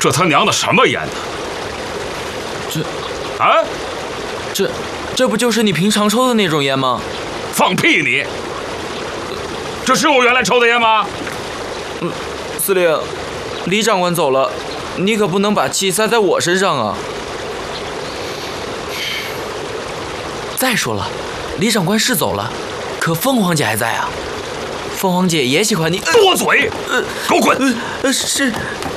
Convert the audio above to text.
这他娘的什么烟呢？ 这不就是你平常抽的那种烟吗？ 放屁你！这是我原来抽的烟吗？ 司令，李长官走了，你可不能把气撒在我身上啊！再说了，李长官是走了，可凤凰姐还在啊。凤凰姐也喜欢你。 多嘴！给我滚！ 是。